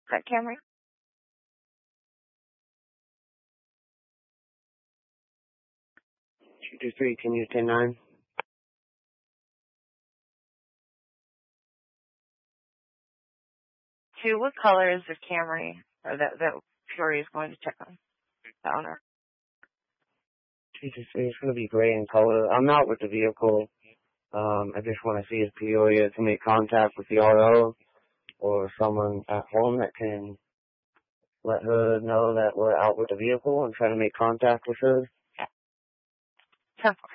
that Camry? Two three. Can you 10-9? Two, what color is the Camry or that Fury is going to check on? The owner. 223. It's going to be gray in color. I'm out with the vehicle. I just want to see if Peoria can make contact with the RO or someone at home that can let her know that we're out with the vehicle and try to make contact with her. 10-4.